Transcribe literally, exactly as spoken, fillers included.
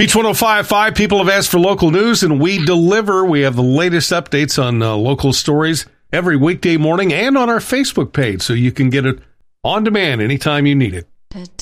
Beach one oh five point five, people have asked for local news, and we deliver. We have the latest updates on uh, local stories every weekday morning and on our Facebook page, so you can get it on demand anytime you need it.